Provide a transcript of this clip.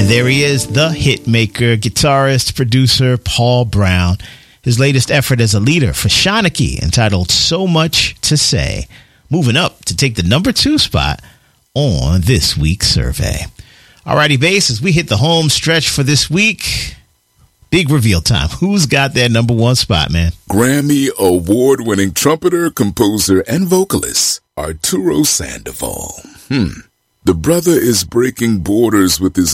And there he is, the hit maker, guitarist, producer, Paul Brown. His latest effort as a leader for Shanachie, entitled So Much to Say, moving up to take the number 2 spot on this week's survey. Alrighty, bass, as we hit the home stretch for this week, big reveal time. Who's got that number 1 spot, man? Grammy award-winning trumpeter, composer, and vocalist Arturo Sandoval. The brother is breaking borders with his